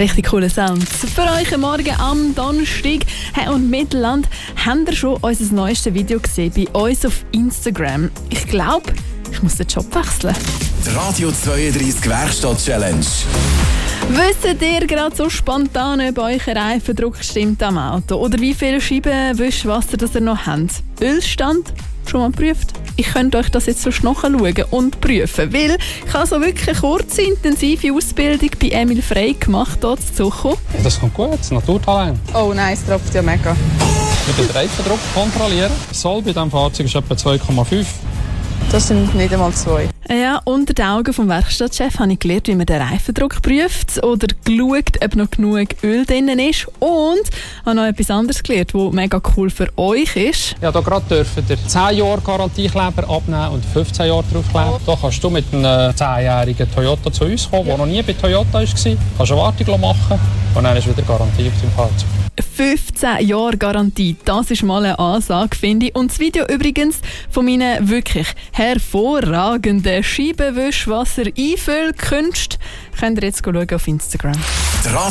Richtig cooler Sound. Für euch am Morgen am Donnerstag. Hey, und Mittelland, habt ihr schon unser neuestes Video gesehen bei uns auf Instagram? Ich glaube, ich muss den Job wechseln. Die Radio 32 Werkstatt-Challenge. Wisst ihr gerade so spontan, ob euer Reifendruck stimmt am Auto? Oder wie viel Scheibenwischwasser das ihr noch habt? Ölstand? Schon mal geprüft? Ich könnte euch das jetzt so nachschauen und prüfen, weil ich habe so wirklich eine kurze, intensive Ausbildung bei Emil Frey gemacht, hier zu Zucho. Ja, das kommt gut, das Naturtalent. Oh nein, es tropft ja mega. Mit dem Reifendruck kontrollieren. Soll bei diesem Fahrzeug ist etwa 2,5. Das sind nicht einmal 2. Ja, unter den Augen vom Werkstattchef habe ich gelernt, wie man den Reifendruck prüft oder geschaut, ob noch genug Öl drin ist, und habe noch etwas anderes gelernt, das mega cool für euch ist. Ja, hier gerade dürfen ihr 10 Jahre Garantiekleber abnehmen und 15 Jahre draufkleben. Da kannst du mit einem 10-jährigen Toyota zu uns kommen, der noch nie bei Toyota war. Kannst eine Wartung machen und dann ist wieder Garantie auf dem Fahrzeug. 15 Jahre Garantie, das ist mal eine Ansage, finde ich. Und das Video übrigens von meinen wirklich hervorragenden Scheibenwischwasser-Einfüllkünsten könnt ihr jetzt schauen auf Instagram.